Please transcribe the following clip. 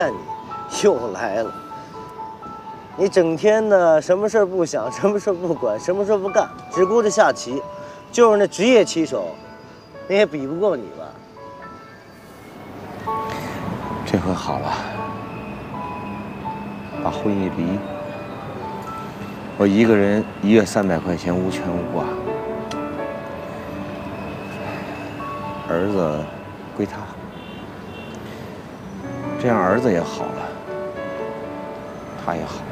你又来了。你整天的什么事儿不想，什么事儿不管，什么事儿不干，只顾着下棋，就是那职业棋手，那也比不过你吧？ 这回好了，把婚一离，我一个人1月300块钱无牵无挂，儿子归他，这样儿子也好了，他也好了。